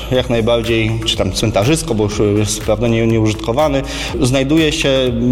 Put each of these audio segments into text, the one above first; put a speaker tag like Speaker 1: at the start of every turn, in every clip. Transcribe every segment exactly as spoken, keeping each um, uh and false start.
Speaker 1: jak najbardziej, czy tam cmentarzysko, bo już jest prawda nie, nieużytkowany. Znajduje się,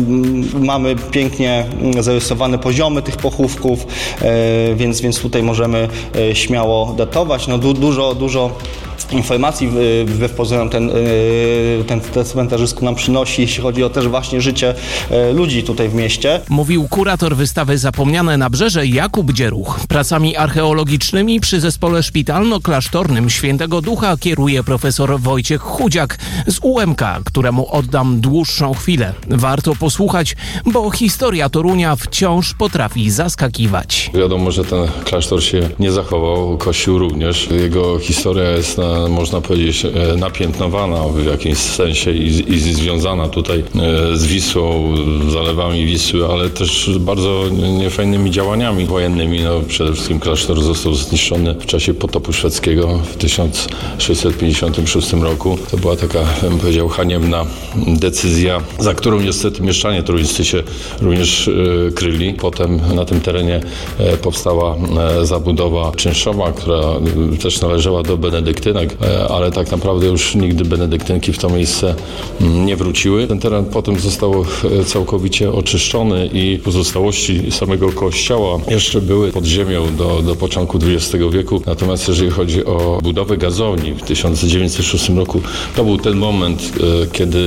Speaker 1: mamy pięknie zarysowane poziomy tych pochówków, więc, więc tutaj możemy śmiało datować. No, du, dużo, dużo informacji wbrew pozorom ten, ten, ten cmentarzysko nam przynosi, jeśli chodzi o też właśnie życie ludzi tutaj w mieście.
Speaker 2: Mówił kurator wystawy Zapomniane Nabrzeże Jakub Dzieruch. Pracami archeologicznymi przy zespole szpitalno-klasztornym Świętego Ducha kieruje profesor Wojciech Chudziak z U M K, któremu oddam dłuższą chwilę. Warto posłuchać, bo historia Torunia wciąż potrafi zaskakiwać.
Speaker 3: Wiadomo, że ten klasztor się nie zachował, kościół również. Jego historia jest, można powiedzieć, napiętnowana w jakimś sensie i, i związana tutaj z Wisłą, zalewami Wisły, ale też bardzo niefajnymi działaniami wojennymi. No, przede wszystkim klasztor został zniszczony w czasie potopu szwedzkiego w tysiąc sześćset pięćdziesiątym szóstym roku. To była taka, bym powiedział, haniebna decyzja, za którą niestety mieszczanie toruńscy się również kryli. Potem na tym terenie powstała zabudowa czynszowa, która też należała do benedyktynek, ale tak naprawdę już nigdy benedyktynki w to miejsce nie wróciły. Ten teren potem został całkowicie oczyszczony i pozostałości samego kościoła jeszcze były pod ziemią do, do początku dwudziestego wieku. Natomiast jeżeli chodzi o budowę gazowni w tysiąc dziewięćset szóstym roku, to był ten moment, kiedy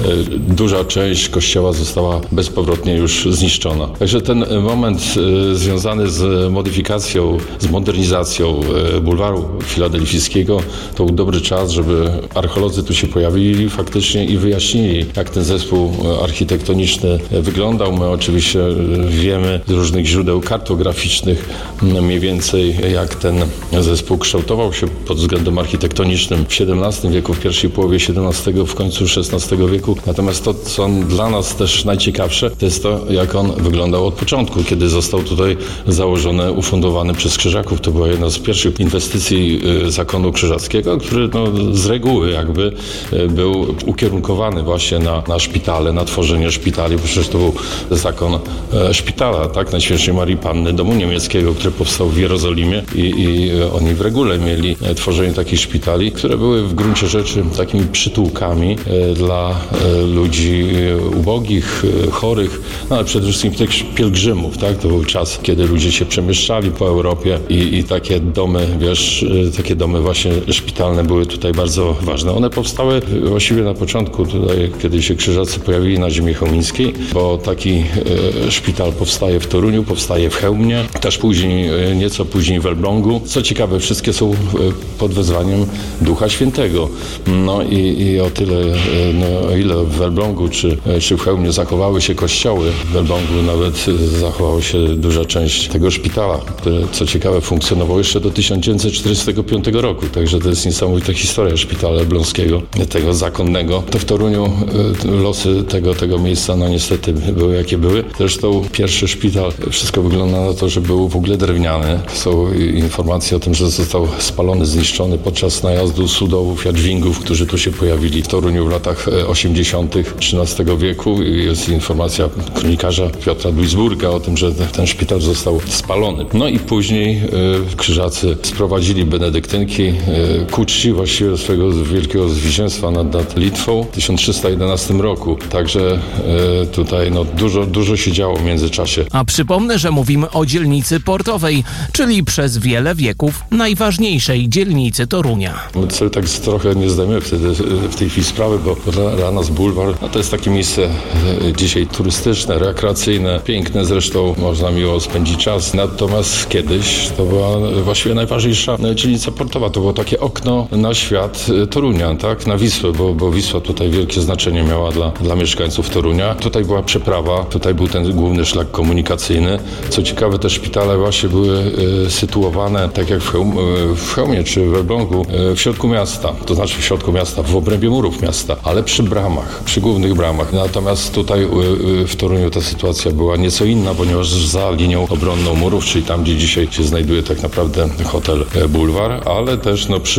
Speaker 3: duża część kościoła została bezpowrotnie już zniszczona. Także ten moment związany z modyfikacją, z modernizacją bulwaru filadelfijskiego to był dobry czas, żeby archeolodzy tu się pojawili faktycznie i wyjaśnili, jak ten zespół architektoniczny wyglądał. My oczywiście wiemy z różnych źródeł kartograficznych mniej więcej, jak ten zespół kształtował się pod względem architektonicznym w siedemnastym wieku, w pierwszej połowie siedemnastego, w końcu szesnastego wieku. Natomiast to, co dla nas też najciekawsze, to jest to, jak on wyglądał od początku, kiedy został tutaj założony, ufundowany przez Krzyżaków. To była jedna z pierwszych inwestycji zakonu krzyżackiego, który no, z reguły jakby był ukierunkowany właśnie na, na szpitale, na tworzenie szpitali, bo przecież to był zakon e, szpitala, tak, Najświętszej Marii Panny, domu niemieckiego, który powstał w Jerozolimie i, i oni w regule mieli e, tworzenie takich szpitali, które były w gruncie rzeczy takimi przytułkami e, dla e, ludzi ubogich, e, chorych, no ale przede wszystkim tych pielgrzymów, tak, to był czas, kiedy ludzie się przemieszczali po Europie i, i takie domy, wiesz, e, takie domy właśnie szpitalne były tutaj bardzo ważne. One powstały właściwie na początku tutaj, kiedy się Krzyżacy pojawili na ziemi chełmińskiej, bo taki e, szpital powstaje w Toruniu, powstaje w Chełmie, też później, e, nieco później w Elblągu. Co ciekawe, wszystkie są e, pod wezwaniem Ducha Świętego. No i, i o tyle, e, no, o ile w Elblągu czy, e, czy w Chełmie zachowały się kościoły, w Elblągu nawet e, zachowała się duża część tego szpitala, który, co ciekawe, funkcjonował jeszcze do tysiąc dziewięćset czterdziestego piątego roku, także to jest niesamowita historia szpitala elbląskiego, tego zakonnego. To w Toruniu e, losy tego, tego miejsca, no niestety były jakie były. Zresztą pierwszy szpital, wszystko wygląda na to, że był w ogóle drewniany. Są informacje o tym, że został spalony, zniszczony podczas najazdu Sudowów, Jadwingów, którzy tu się pojawili w Toruniu w latach osiemdziesiątych trzynastego wieku. Jest informacja kronikarza Piotra Duisburga o tym, że ten szpital został spalony. No i później y, Krzyżacy sprowadzili benedyktynki y, ku czci właściwie swojego wielkiego zwycięstwa nad, nad Litwą w tysiąc trzysta jedenastym roku. Także y, tutaj no, dużo, dużo się działo w międzyczasie.
Speaker 2: A przypomnę, że mówimy o dzielnicy portowej, czyli przez wiele wieków najważniejszej dzielnicy Torunia.
Speaker 3: My sobie tak trochę nie zdajemy wtedy w tej chwili sprawy, bo dla, dla nas bulwar no, to jest takie miejsce y, dzisiaj turystyczne, rekreacyjne, piękne, zresztą można miło spędzić czas. Natomiast kiedyś to była właściwie najważniejsza dzielnica portowa. To było takie okno na świat Torunia, tak? Na Wisłę, bo, bo Wisła tutaj wielkie znaczenie miała dla, dla mieszkańców Torunia. Tutaj była przeprawa, tutaj był ten główny szlak komunikacyjny. Co ciekawe, te szpitale właśnie były y, sytuowane, tak jak w, Chełm, y, w Chełmie czy w Elblągu, y, w środku miasta. To znaczy w środku miasta, w obrębie murów miasta, ale przy bramach, przy głównych bramach. Natomiast tutaj y, y, w Toruniu ta sytuacja była nieco inna, ponieważ za linią obronną murów, czyli tam, gdzie dzisiaj się znajduje tak naprawdę hotel Bulwar, ale też no, przy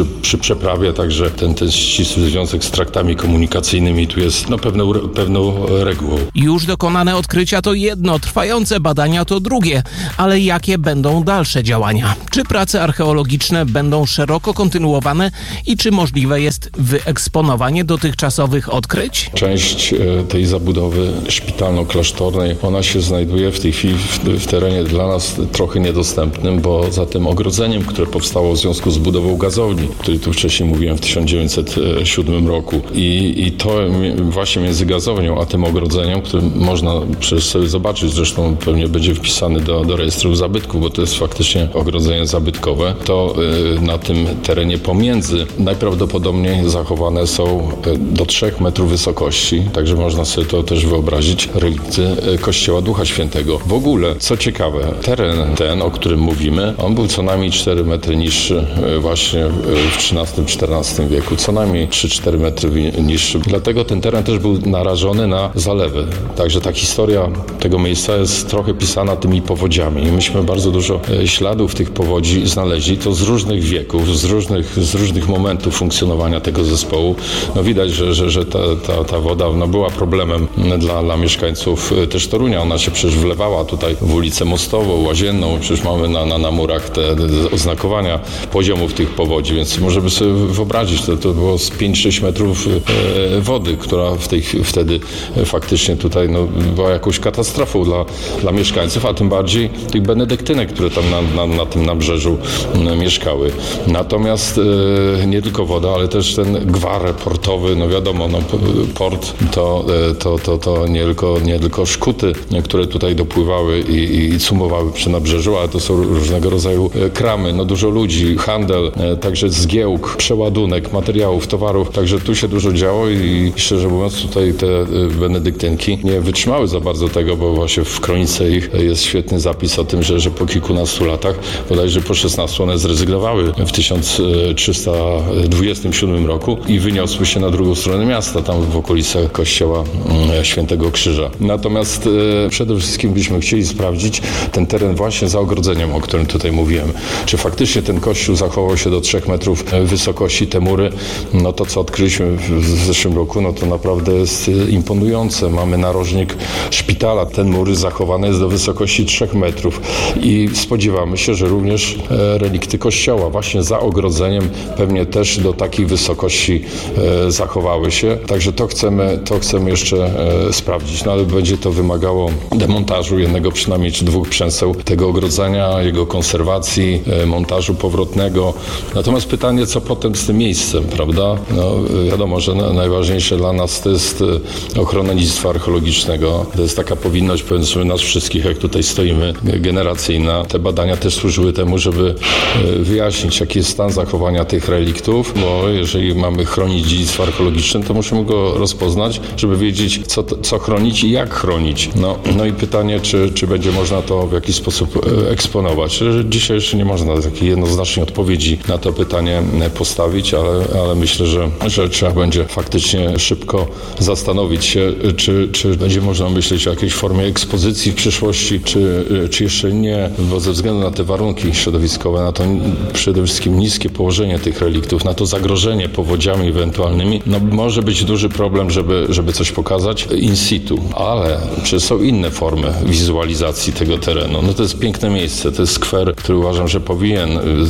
Speaker 3: przy, przy przeprawie, także ten, ten ścisły związek z traktami komunikacyjnymi tu jest no, pewną, pewną regułą.
Speaker 2: Już dokonane odkrycia to jedno, trwające badania to drugie, ale jakie będą dalsze działania? Czy prace archeologiczne będą szeroko kontynuowane i czy możliwe jest wyeksponowanie dotychczasowych odkryć?
Speaker 3: Część tej zabudowy szpitalno-klasztornej, ona się znajduje w tej chwili w, w terenie dla nas trochę niedostępnym, bo za tym ogrodzeniem, które powstało w związku z budową gazowni, o której tu wcześniej mówiłem w tysiąc dziewięćset siódmym roku. I, i to właśnie między gazownią a tym ogrodzeniem, które można przecież sobie zobaczyć, zresztą pewnie będzie wpisany do, do rejestru zabytków, bo to jest faktycznie ogrodzenie zabytkowe, to y, na tym terenie pomiędzy najprawdopodobniej zachowane są do trzech metrów wysokości, także można sobie to też wyobrazić, relikty Kościoła Ducha Świętego. W ogóle, co ciekawe, teren ten, o którym mówimy, on był co najmniej cztery metry niższy właśnie w trzynastym czternastym wieku, co najmniej trzy cztery metry niższy. Dlatego ten teren też był narażony na zalewy. Także ta historia tego miejsca jest trochę pisana tymi powodziami. I myśmy bardzo dużo śladów tych powodzi znaleźli, to z różnych wieków, z różnych, z różnych momentów funkcjonowania tego zespołu. No widać, że, że, że ta, ta, ta woda no, była problemem dla, dla mieszkańców też Torunia. Ona się przecież wlewała tutaj w ulicę Mostową, Łazienną. Przecież mamy na, na, na murach te oznakowania poziomów tych powodzi, więc możemy sobie wyobrazić, to, to było z pięć sześć metrów e, wody, która w tej, wtedy faktycznie tutaj no, była jakąś katastrofą dla, dla mieszkańców, a tym bardziej tych benedyktynek, które tam na, na, na tym nabrzeżu e, mieszkały. Natomiast e, nie tylko woda, ale też ten gwar portowy, no wiadomo, no, port to, to, to, to nie, tylko, nie tylko szkuty, które tutaj dopływały i, i cumowały przy nabrzeżu, ale to są różnego rodzaju kramy, no dużo ludzi, handel, także zgiełk, przeładunek materiałów, towarów, także tu się dużo działo i szczerze mówiąc tutaj te benedyktynki nie wytrzymały za bardzo tego, bo właśnie w kronice ich jest świetny zapis o tym, że, że po kilkunastu latach, bodajże po szesnastu one zrezygnowały w tysiąc trzysta dwudziestym siódmym roku i wyniosły się na drugą stronę miasta, tam w okolicach kościoła Świętego Krzyża. Natomiast e, przede wszystkim byśmy chcieli sprawdzić ten teren właśnie za ogrodzeniem, o którym tutaj mówiłem. Czy faktycznie ten kościół zachował się do trzech metrów wysokości, te mury, no to co odkryliśmy w zeszłym roku, no to naprawdę jest imponujące. Mamy narożnik szpitala, ten mur zachowany jest do wysokości trzech metrów i spodziewamy się, że również e, relikty kościoła właśnie za ogrodzeniem pewnie też do takiej wysokości e, zachowały się. Także to chcemy, to chcemy jeszcze e, sprawdzić, no ale będzie to wymagało demontażu jednego przynajmniej czy dwóch przęseł tego ogrodzenia, jego konserwacji, e, montażu powrotnego. Natomiast pytanie, co potem z tym miejscem, prawda? No wiadomo, że na, najważniejsze dla nas to jest e, ochrona dziedzictwa archeologicznego. To jest taka powinność, powiedzmy, nas wszystkich, jak tutaj stoimy, generacyjna. Te badania też służyły temu, żeby e, wyjaśnić, jaki jest stan zachowania tych reliktów, bo jeżeli mamy chronić dziedzictwo archeologiczne, to musimy go rozpoznać, żeby wiedzieć, co, co chronić i jak chronić. No, no i pytanie, czy, czy będzie można to w jakiś sposób eksponować. Dzisiaj jeszcze nie można takiej jednoznacznej odpowiedzi na to pytanie postawić, ale, ale myślę, że, że trzeba będzie faktycznie szybko zastanowić się, czy, czy będzie można myśleć o jakiejś formie ekspozycji w przyszłości, czy, czy jeszcze nie, bo ze względu na te warunki środowiskowe, na to przede wszystkim niskie położenie tych reliktów, na to zagrożenie powodziami ewentualnymi, no może być duży problem, żeby, żeby coś pokazać in situ, ale czy są inne formy wizualizacji tego terenu? No to jest piękne miejsce, to jest skwer, który uważam, że powinien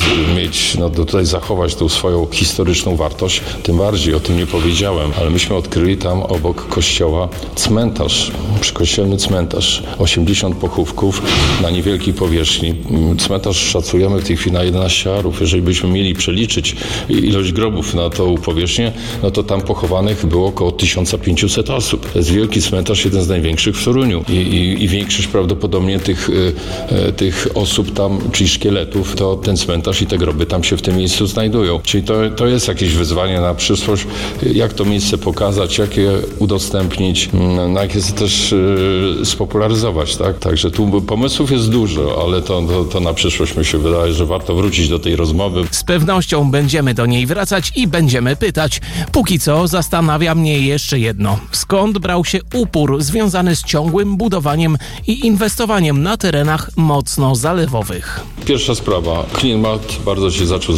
Speaker 3: mieć, no tutaj zachować tą swoją historyczną wartość, tym bardziej o tym nie powiedziałem, ale myśmy odkryli tam obok kościoła cmentarz, przykościelny cmentarz, osiemdziesiąt pochówków na niewielkiej powierzchni. Cmentarz szacujemy w tej chwili na jedenaście arów. Jeżeli byśmy mieli przeliczyć ilość grobów na tą powierzchnię, no to tam pochowanych było około tysiąc pięćset osób. To jest wielki cmentarz, jeden z największych w Toruniu i, i, i większość prawdopodobnie tych, y, tych osób tam, czyli szkieletów, to ten cmentarz i te groby tam się w tym miejscu znajdują. Czyli to, to jest jakieś wyzwanie na przyszłość, jak to miejsce pokazać, jak je udostępnić, no, jak je też y, spopularyzować, tak? Także tu pomysłów jest dużo, ale to, to, to na przyszłość mi się wydaje, że warto wrócić do tej rozmowy.
Speaker 2: Z pewnością będziemy do niej wracać i będziemy pytać. Póki co zastanawia mnie jeszcze jedno. Skąd brał się upór związany z ciągłym budowaniem i inwestowaniem na terenach mocno zalewowych?
Speaker 3: Pierwsza sprawa. Klimat bardzo się zaczął zmieniać w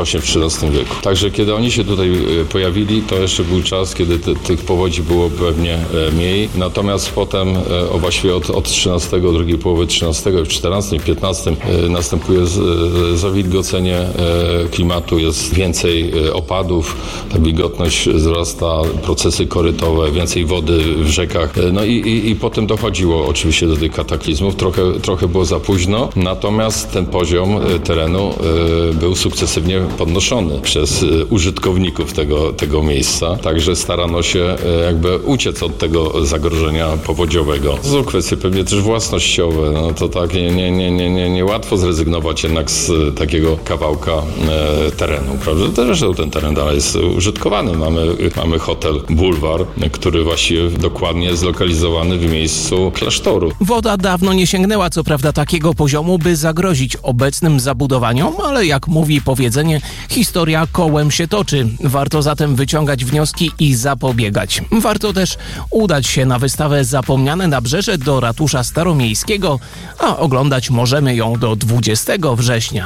Speaker 3: właśnie w trzynastym wieku. Także kiedy oni się tutaj pojawili, to jeszcze był czas, kiedy te, tych powodzi było pewnie mniej. Natomiast potem, o właściwie od, od trzynastego, drugiej połowy trzynastego, w czternastym, piętnastym następuje zawilgocenie klimatu, jest więcej opadów, ta wilgotność wzrasta, procesy korytowe, więcej wody w rzekach. No i, i, i potem dochodziło oczywiście do tych kataklizmów. Trochę, trochę było za późno, natomiast ten poziom terenu był sukcesywnie podnoszony przez użytkowników tego, tego miejsca. Także starano się jakby uciec od tego zagrożenia powodziowego. To są kwestie pewnie też własnościowe. No to tak nie, nie, nie, nie, nie, nie łatwo zrezygnować jednak z takiego kawałka e, terenu, prawda? Zresztą ten teren dalej jest użytkowany. Mamy, mamy hotel Bulwar, który właściwie dokładnie jest zlokalizowany w miejscu klasztoru.
Speaker 2: Woda dawno nie sięgnęła co prawda takiego poziomu, by zagrozić obecnym zabudowaniom, ale jak mówi powiedzenie, historia kołem się toczy. Warto zatem wyciągać wnioski i zapobiegać. Warto też udać się na wystawę Zapomniane Nabrzeże do Ratusza Staromiejskiego, a oglądać możemy ją do dwudziestego września.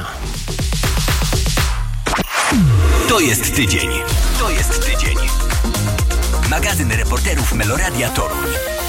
Speaker 4: To jest tydzień. To jest tydzień. Magazyn reporterów Meloradia Toruń.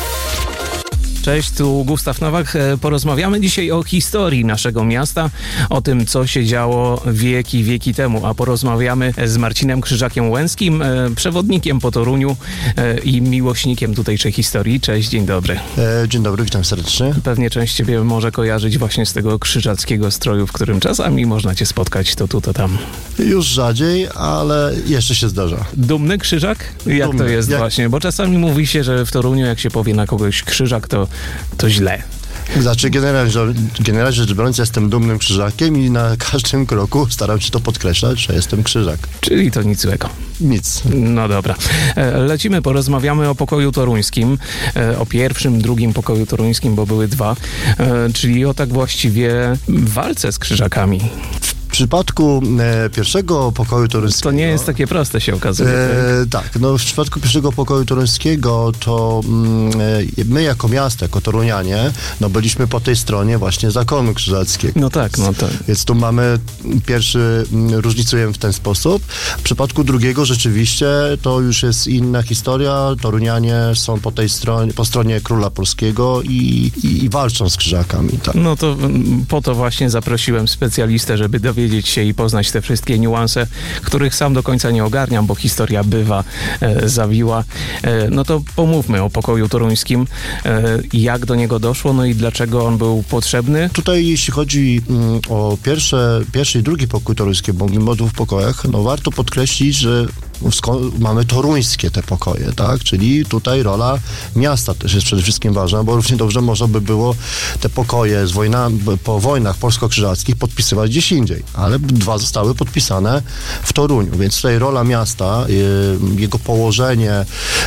Speaker 2: Cześć, tu Gustaw Nowak. Porozmawiamy dzisiaj o historii naszego miasta, o tym, co się działo wieki, wieki temu, a porozmawiamy z Marcinem Krzyżakiem-Łęckim, przewodnikiem po Toruniu i miłośnikiem tutejszej historii. Cześć, dzień dobry.
Speaker 5: Dzień dobry, witam serdecznie.
Speaker 2: Pewnie część ciebie może kojarzyć właśnie z tego krzyżackiego stroju, w którym czasami można cię spotkać to tu, to tam.
Speaker 5: Już rzadziej, ale jeszcze się zdarza.
Speaker 2: Dumny krzyżak? Jak
Speaker 5: Dumny.
Speaker 2: to jest
Speaker 5: Jak...
Speaker 2: właśnie? Bo czasami mówi się, że w Toruniu jak się powie na kogoś krzyżak, to to źle.
Speaker 5: Znaczy, generalnie, generalnie rzecz biorąc, jestem dumnym krzyżakiem i na każdym kroku staram się to podkreślać, że jestem krzyżak.
Speaker 2: Czyli to nic złego.
Speaker 5: Nic.
Speaker 2: No dobra. Lecimy, porozmawiamy o pokoju toruńskim, o pierwszym, drugim pokoju toruńskim, bo były dwa, czyli o tak właściwie walce z krzyżakami.
Speaker 5: W przypadku e, pierwszego pokoju toruńskiego...
Speaker 2: To nie jest takie proste, się okazuje.
Speaker 5: E, tak, no w przypadku pierwszego pokoju toruńskiego to mm, e, my jako miasto, jako torunianie, no byliśmy po tej stronie właśnie zakonu krzyżackiego.
Speaker 2: No tak, no tak.
Speaker 5: Więc tu mamy pierwszy, m, różnicujemy w ten sposób. W przypadku drugiego rzeczywiście to już jest inna historia. Torunianie są po tej stronie, po stronie króla polskiego i, i, i walczą z krzyżakami. Tak.
Speaker 2: No to po to właśnie zaprosiłem specjalistę, żeby dowiedzieć się i poznać te wszystkie niuanse, których sam do końca nie ogarniam, bo historia bywa e, zawiła. E, no to pomówmy o pokoju toruńskim. E, jak do niego doszło, no i dlaczego on był potrzebny?
Speaker 5: Tutaj jeśli chodzi mm, o pierwsze, pierwszy i drugi pokój toruński, bo mówimy o dwóch pokojach, no warto podkreślić, że mamy toruńskie te pokoje, tak? Czyli tutaj rola miasta też jest przede wszystkim ważna, bo równie dobrze można by było te pokoje z wojna, po wojnach polsko-krzyżackich podpisywać gdzieś indziej, ale dwa zostały podpisane w Toruniu, więc tutaj rola miasta, jego położenie,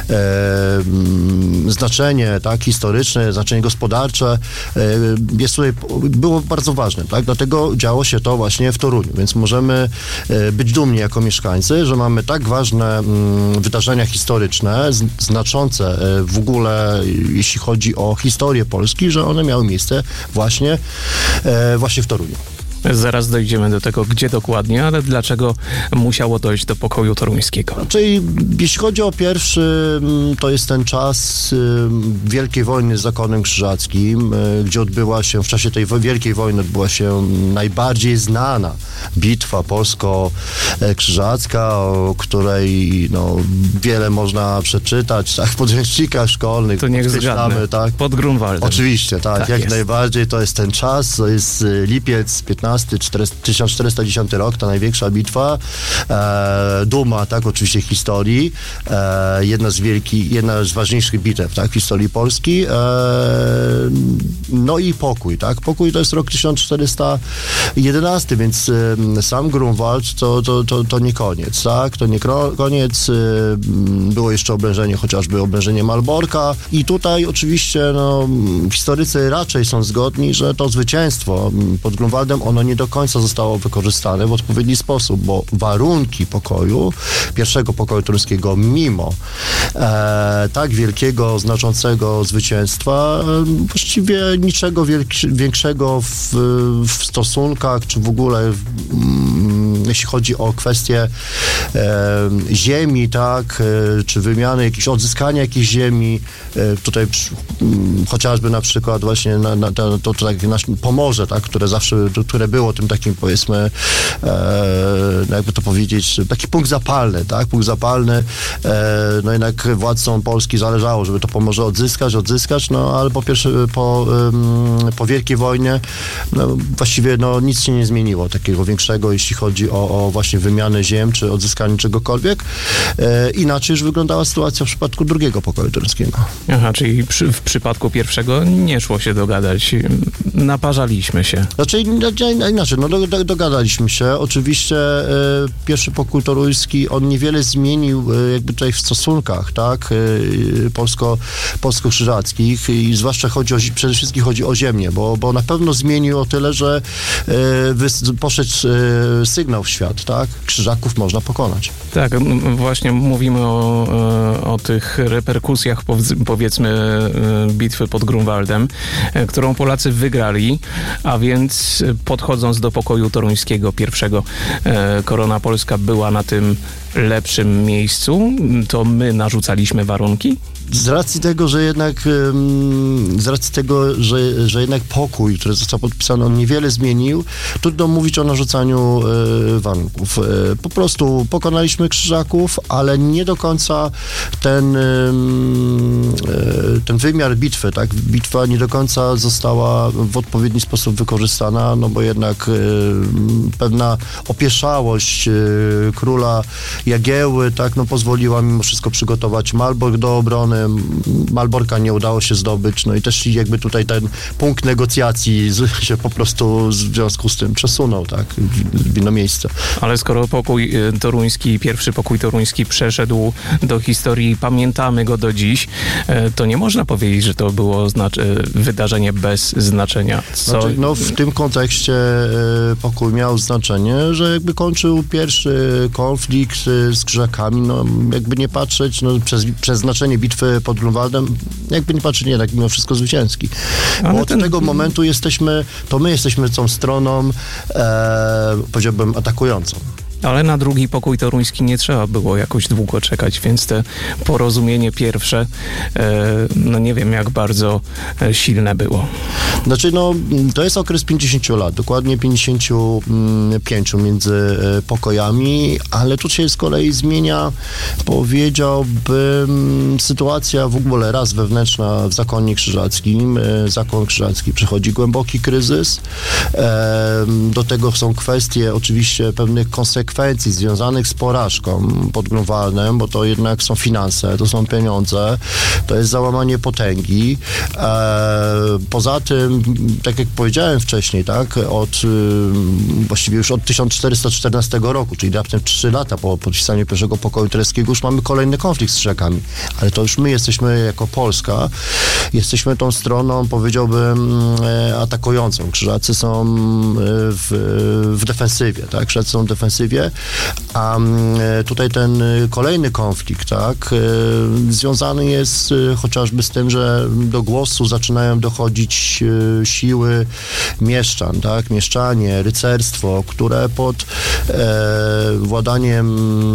Speaker 5: znaczenie, tak, historyczne, znaczenie gospodarcze jest tutaj, było bardzo ważne, tak? Dlatego działo się to właśnie w Toruniu, więc możemy być dumni jako mieszkańcy, że mamy tak ważne wydarzenia historyczne, znaczące w ogóle, jeśli chodzi o historię Polski, że one miały miejsce właśnie, właśnie w Toruniu.
Speaker 2: Zaraz dojdziemy do tego, gdzie dokładnie, ale dlaczego musiało dojść do pokoju toruńskiego?
Speaker 5: Czyli jeśli chodzi o pierwszy, to jest ten czas Wielkiej Wojny z zakonem krzyżackim, gdzie odbyła się, w czasie tej Wielkiej Wojny odbyła się najbardziej znana bitwa polsko-krzyżacka, o której no, wiele można przeczytać, tak, w podręcznikach szkolnych.
Speaker 2: To niech zgadnę,
Speaker 5: tak?
Speaker 2: Pod Grunwaldem.
Speaker 5: Oczywiście, tak, tak jak jest. Najbardziej to jest ten czas, to jest lipiec piętnasty tysiąc czterysta dziesiąty rok, ta największa bitwa, e, duma, tak, oczywiście historii, e, jedna z wielkich, jedna z ważniejszych bitew, tak, w historii Polski, e, no i pokój, tak, pokój to jest rok tysiąc czterysta jedenasty, więc e, sam Grunwald to, to, to, to nie koniec, tak, to nie koniec, e, było jeszcze oblężenie, chociażby oblężenie Malborka i tutaj oczywiście, no, historycy raczej są zgodni, że to zwycięstwo pod Grunwaldem, ono nie do końca zostało wykorzystane w odpowiedni sposób, bo warunki pokoju, pierwszego pokoju toruńskiego, mimo e, tak wielkiego, znaczącego zwycięstwa, e, właściwie niczego wielk, większego w, w stosunkach, czy w ogóle w, jeśli chodzi o kwestie e, ziemi, tak, e, czy wymiany, jakieś odzyskania jakiejś ziemi, e, tutaj przy, m, chociażby na przykład właśnie na, na, to, to, to tak nasz Pomorze, tak, które zawsze, które było tym takim, powiedzmy, e, jakby to powiedzieć, taki punkt zapalny, tak, punkt zapalny, e, no jednak władcom Polski zależało, żeby to Pomorze odzyskać, odzyskać, no ale po pierwsze, po, um, po Wielkiej Wojnie, no, właściwie no, nic się nie zmieniło takiego większego, jeśli chodzi o, o właśnie wymianę ziem, czy odzyskanie czegokolwiek. E, inaczej już wyglądała sytuacja w przypadku drugiego pokoju toruńskiego.
Speaker 2: Aha, czyli przy, w przypadku pierwszego nie szło się dogadać, naparzaliśmy się.
Speaker 5: Znaczy inaczej, no do, do, dogadaliśmy się. Oczywiście e, pierwszy pokój toruński, on niewiele zmienił e, jakby tutaj w stosunkach, tak, e, polsko, polsko-krzyżackich i zwłaszcza chodzi o, przede wszystkim chodzi o ziemię, bo, bo na pewno zmienił o tyle, że e, wys, poszedł e, sygnał w świat, tak, Krzyżaków można pokonać.
Speaker 2: Tak, m- właśnie mówimy o, o tych reperkusjach, powiedzmy, bitwy pod Grunwaldem, którą Polacy wygrali, a więc podchodząc do pokoju toruńskiego pierwszego, korona polska była na tym lepszym miejscu, to my narzucaliśmy warunki?
Speaker 5: Z racji tego, że jednak z racji tego, że, że jednak pokój, który został podpisany, on niewiele zmienił, trudno mówić o narzucaniu e, warunków. E, po prostu pokonaliśmy Krzyżaków, ale nie do końca ten, e, ten wymiar bitwy, tak, bitwa nie do końca została w odpowiedni sposób wykorzystana, no bo jednak e, pewna opieszałość e, króla Jagiełły, tak, no pozwoliła mimo wszystko przygotować Malbork do obrony. Malborka nie udało się zdobyć, no i też jakby tutaj ten punkt negocjacji z, się po prostu w związku z tym przesunął, tak, w inne miejsce.
Speaker 2: Ale skoro pokój toruński, pierwszy pokój toruński przeszedł do historii, pamiętamy go do dziś, to nie można powiedzieć, że to było znaczy, wydarzenie bez znaczenia. Co...
Speaker 5: Znaczy, no w tym kontekście pokój miał znaczenie, że jakby kończył pierwszy konflikt z Krzyżakami, no jakby nie patrzeć, no przez, przez znaczenie bitwy pod Grunwaldem, jakby nie patrzeć, nie, tak mimo wszystko zwycięski. Bo od ten... tego momentu jesteśmy, to my jesteśmy tą stroną, e, powiedziałbym, atakującą.
Speaker 2: Ale na drugi pokój toruński nie trzeba było jakoś długo czekać, więc te porozumienie pierwsze, e, no nie wiem jak bardzo e, silne było.
Speaker 5: Znaczy, no, to jest okres pięćdziesięciu lat, dokładnie pięćdziesięciu pięciu między e, pokojami, ale tu się z kolei zmienia, powiedziałbym, sytuacja w ogóle raz wewnętrzna w zakonie krzyżackim. E, zakon krzyżacki przechodzi głęboki kryzys. E, do tego są kwestie oczywiście pewnych konsekwencji związanych z porażką pod Grunwaldem, bo to jednak są finanse, to są pieniądze, to jest załamanie potęgi. E, poza tym, tak jak powiedziałem wcześniej, tak, od właściwie już od tysiąc czterysta czternastego roku, czyli raptem trzy lata po podpisaniu pierwszego pokoju toruńskiego, już mamy kolejny konflikt z Krzyżakami, ale to już my jesteśmy jako Polska, jesteśmy tą stroną, powiedziałbym, atakującą. Krzyżacy są w, w defensywie, tak, Krzyżacy są w defensywie, a tutaj ten kolejny konflikt, tak, związany jest chociażby z tym, że do głosu zaczynają dochodzić siły mieszczan, tak, mieszczanie, rycerstwo, które pod e, władaniem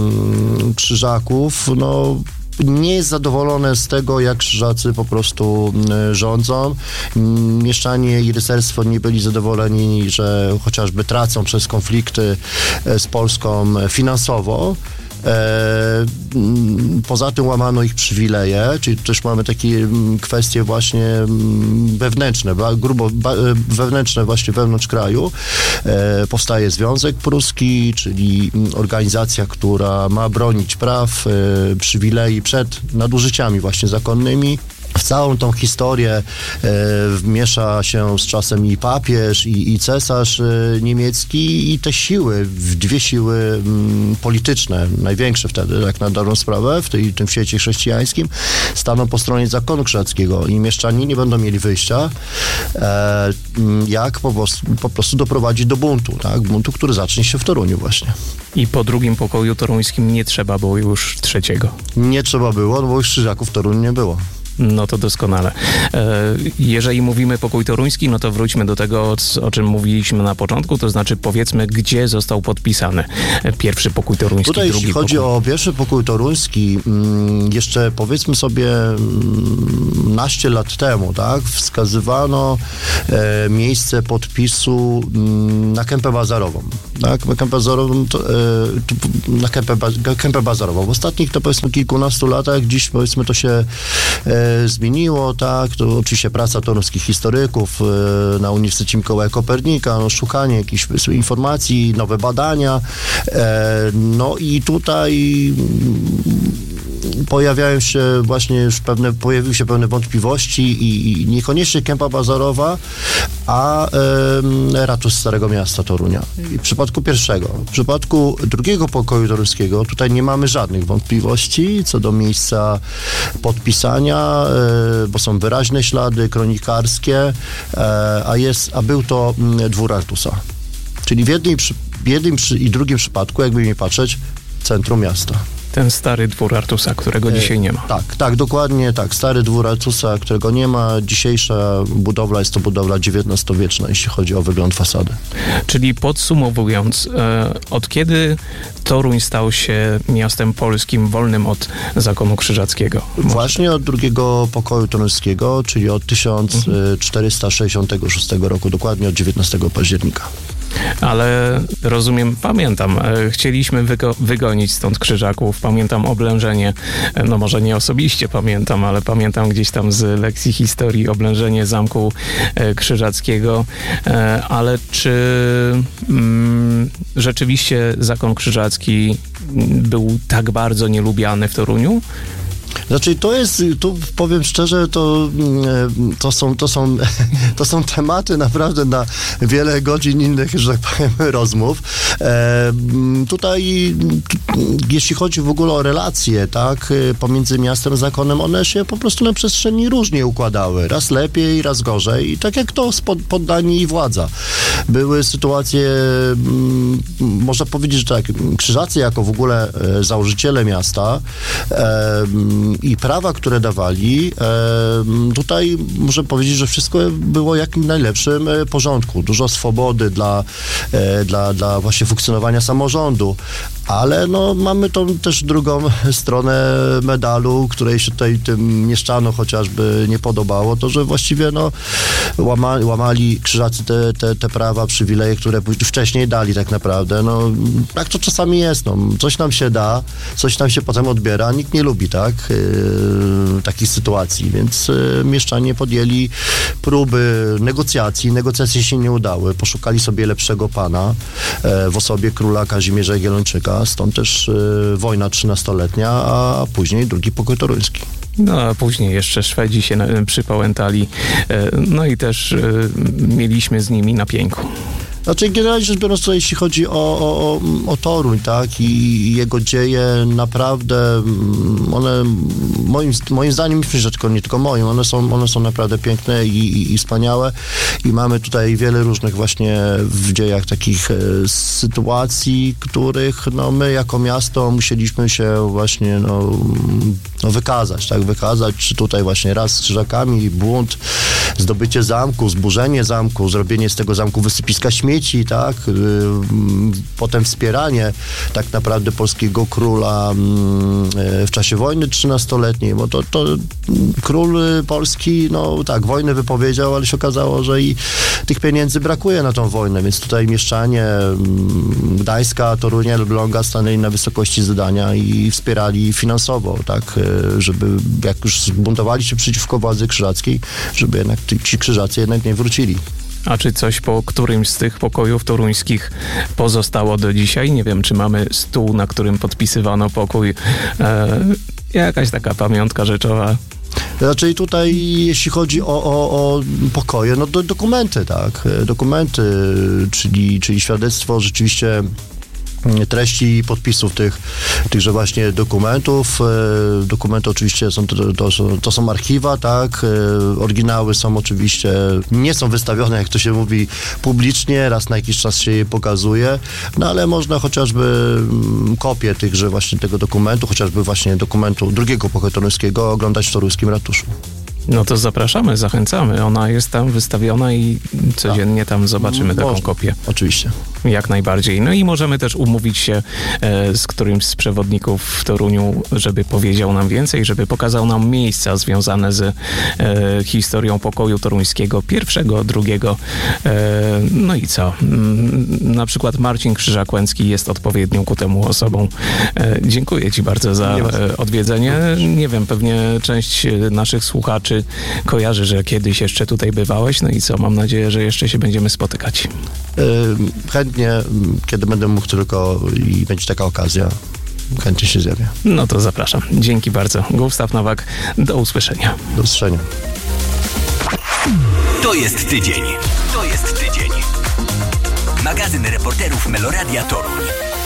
Speaker 5: Krzyżaków, no, nie jest zadowolone z tego, jak Krzyżacy po prostu rządzą. Mieszczanie i rycerstwo nie byli zadowoleni, że chociażby tracą przez konflikty z Polską finansowo. E, poza tym łamano ich przywileje, czyli też mamy takie kwestie właśnie wewnętrzne, grubo wewnętrzne właśnie wewnątrz kraju. E, powstaje Związek Pruski, czyli organizacja, która ma bronić praw, e, przywilei przed nadużyciami właśnie zakonnymi. W całą tą historię e, wmiesza się z czasem i papież, i, i cesarz e, niemiecki i te siły, dwie siły m, polityczne, największe wtedy, jak na dobrą sprawę, w tej, tym świecie chrześcijańskim, staną po stronie zakonu krzyżackiego i mieszczanie nie będą mieli wyjścia, e, jak po prostu, po prostu doprowadzić do buntu, tak? Buntu, który zacznie się w Toruniu właśnie.
Speaker 2: I po drugim pokoju toruńskim nie trzeba było już trzeciego.
Speaker 5: Nie trzeba było, no bo już Krzyżaków w Toruniu nie było.
Speaker 2: No to doskonale. Jeżeli mówimy pokój toruński, no to wróćmy do tego, o czym mówiliśmy na początku, to znaczy powiedzmy, gdzie został podpisany pierwszy pokój toruński,
Speaker 5: Tutaj
Speaker 2: drugi
Speaker 5: jeśli chodzi
Speaker 2: pokój.
Speaker 5: o pierwszy pokój toruński, jeszcze powiedzmy sobie naście lat temu, tak, wskazywano miejsce podpisu na Kępę Bazarową. Tak, na Kępę Bazarową, to, na Kępę, Kępę Bazarową. W ostatnich to powiedzmy kilkunastu latach dziś powiedzmy to się e, zmieniło, tak, to oczywiście praca toruńskich historyków e, na Uniwersytecie Mikołaja Kopernika, no, szukanie jakichś informacji, nowe badania, e, no i tutaj pojawiają się właśnie już pewne, pojawiły się pewne wątpliwości i, i niekoniecznie Kępa Bazarowa, a e, ratusz Starego Miasta Torunia. I w przypadku pierwszego. W przypadku drugiego pokoju toruńskiego tutaj nie mamy żadnych wątpliwości co do miejsca podpisania, e, bo są wyraźne ślady kronikarskie, e, a, jest, a był to m, dwór Artusa. Czyli w jednym, w jednym i drugim przypadku, jakby nie patrzeć, centrum miasta.
Speaker 2: Ten stary dwór Artusa, którego dzisiaj nie ma.
Speaker 5: E, tak, tak, dokładnie tak. Stary dwór Artusa, którego nie ma. Dzisiejsza budowla jest to budowla dziewiętnastowieczna, jeśli chodzi o wygląd fasady.
Speaker 2: Czyli podsumowując, e, od kiedy Toruń stał się miastem polskim wolnym od zakonu krzyżackiego?
Speaker 5: Właśnie od drugiego pokoju toruńskiego, czyli od tysiąc czterysta sześćdziesiątego szóstego roku, dokładnie od dziewiętnastego października.
Speaker 2: Ale rozumiem, pamiętam, e, chcieliśmy wygo- wygonić stąd Krzyżaków, pamiętam oblężenie, e, no może nie osobiście pamiętam, ale pamiętam gdzieś tam z lekcji historii oblężenie zamku e, krzyżackiego, e, ale czy mm, rzeczywiście zakon krzyżacki był tak bardzo nielubiany w Toruniu?
Speaker 5: Znaczy to jest, tu powiem szczerze, to, to, są, to, są, to są tematy naprawdę na wiele godzin innych, że tak powiem, rozmów. E, tutaj jeśli chodzi w ogóle o relacje, tak, pomiędzy miastem a zakonem, one się po prostu na przestrzeni różnie układały. Raz lepiej, raz gorzej. I tak jak to poddanie i władza. Były sytuacje, można powiedzieć, że tak, Krzyżacy jako w ogóle założyciele miasta e, i prawa, które dawali, e, tutaj muszę powiedzieć, że wszystko było w jak najlepszym e, porządku. Dużo swobody dla, e, dla, dla właśnie funkcjonowania samorządu, ale no, mamy tą też drugą stronę medalu, której się tutaj tym mieszczanom chociażby nie podobało, to, że właściwie no, łamali, łamali Krzyżacy te, te, te prawa, przywileje, które wcześniej dali tak naprawdę. No, tak to czasami jest. No. Coś nam się da, coś nam się potem odbiera, nikt nie lubi, tak? Yy, takich sytuacji, więc yy, mieszczanie podjęli próby negocjacji, negocjacje się nie udały, poszukali sobie lepszego pana yy, w osobie króla Kazimierza Jagiellończyka, stąd też yy, wojna trzynastoletnia, a później drugi pokój toruński.
Speaker 2: No a później jeszcze Szwedzi się na, przypałętali, yy, no i też yy, mieliśmy z nimi na pięku.
Speaker 5: Znaczy generalnie rzecz biorąc, to jeśli chodzi o, o, o Toruń, tak, i jego dzieje, naprawdę one, moim, moim zdaniem, myślę, że tylko, nie tylko moim, one są, one są naprawdę piękne i, i, i wspaniałe i mamy tutaj wiele różnych właśnie w dziejach takich e, sytuacji, których no, my jako miasto musieliśmy się właśnie no, no, wykazać, tak, wykazać, czy tutaj właśnie raz z Krzyżakami, bunt, zdobycie zamku, zburzenie zamku, zrobienie z tego zamku wysypiska śmieci, tak, potem wspieranie tak naprawdę polskiego króla w czasie wojny trzynastoletniej, bo to, to król polski, no tak, wojnę wypowiedział, ale się okazało, że i tych pieniędzy brakuje na tą wojnę, więc tutaj mieszczanie Gdańska, Torunia, Elbląga stanęli na wysokości zadania i wspierali finansowo, tak, żeby jak już zbuntowali się przeciwko władzy krzyżackiej, żeby jednak ci krzyżacy jednak nie wrócili.
Speaker 2: A czy coś po którymś z tych pokojów toruńskich pozostało do dzisiaj? Nie wiem, czy mamy stół, na którym podpisywano pokój. E, jakaś taka pamiątka rzeczowa.
Speaker 5: Raczej tutaj, jeśli chodzi o, o, o pokoje, no do, dokumenty, tak, dokumenty, czyli, czyli świadectwo rzeczywiście treści i podpisów tych, tychże właśnie dokumentów. Dokumenty oczywiście są, to, to, są, to są archiwa, tak, oryginały są oczywiście, nie są wystawione, jak to się mówi, publicznie, raz na jakiś czas się je pokazuje, no ale można chociażby kopię tychże właśnie tego dokumentu, chociażby właśnie dokumentu drugiego pokoju toruńskiego oglądać w toruskim ratuszu.
Speaker 2: No to zapraszamy, zachęcamy. Ona jest tam wystawiona i codziennie tam zobaczymy taką
Speaker 5: Można.
Speaker 2: kopię.
Speaker 5: Oczywiście.
Speaker 2: Jak najbardziej. No i możemy też umówić się e, z którymś z przewodników w Toruniu, żeby powiedział nam więcej, żeby pokazał nam miejsca związane z e, historią pokoju toruńskiego, pierwszego, drugiego. E, no i co? Mm, na przykład Marcin Krzyżak-Łęcki jest odpowiednią ku temu osobą. E, dziękuję Ci bardzo za e, odwiedzenie. Nie wiem, pewnie część naszych słuchaczy kojarzy, że kiedyś jeszcze tutaj bywałeś. No i co? Mam nadzieję, że jeszcze się będziemy spotykać.
Speaker 5: Yy, chętnie, kiedy będę mógł tylko i będzie taka okazja, chętnie się zjawię.
Speaker 2: No to zapraszam. Dzięki bardzo. Gustaw Nowak, do usłyszenia.
Speaker 5: Do usłyszenia.
Speaker 4: To jest tydzień. To jest tydzień. Magazyn reporterów Meloradia Toruń.